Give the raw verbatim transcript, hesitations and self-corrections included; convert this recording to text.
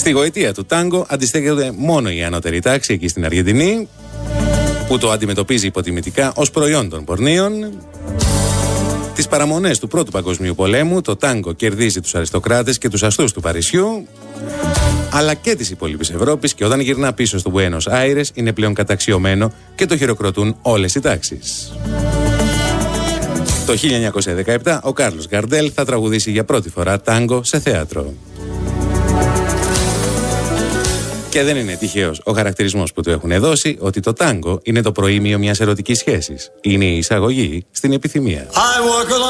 Στη γοητεία του τάγκο αντιστέκεται μόνο η ανώτερη τάξη εκεί στην Αργεντινή, που το αντιμετωπίζει υποτιμητικά ως προϊόν των πορνείων. Τις παραμονές του Πρώτου Παγκοσμίου Πολέμου το τάγκο κερδίζει τους αριστοκράτες και τους αστούς του Παρισιού, αλλά και της υπόλοιπης Ευρώπης, και όταν γυρνά πίσω στο Μπουένος Άιρες είναι πλέον καταξιωμένο και το χειροκροτούν όλες οι τάξεις. Το χίλια εννιακόσια δεκαεπτά ο Κάρλος Γκαρντέλ θα τραγουδήσει για πρώτη φορά τάγκο σε θέατρο. Και δεν είναι τυχαίος ο χαρακτηρισμός που του έχουν δώσει, ότι το τάγκο είναι το προήμιο μιας ερωτικής σχέσης. Είναι η εισαγωγή στην επιθυμία.